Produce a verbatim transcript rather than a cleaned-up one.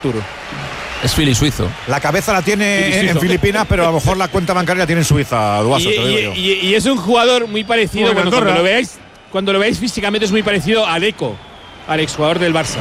Es fili suizo. La cabeza la tiene Fili en, suizo. en Filipinas, pero a lo mejor la cuenta bancaria la tiene en Suiza, Duaso, Y, te lo digo y- yo. y- y es un jugador muy parecido, Como en bueno, cuando Andorra. lo veáis, cuando lo veáis físicamente es muy parecido a Deco, al exjugador del Barça.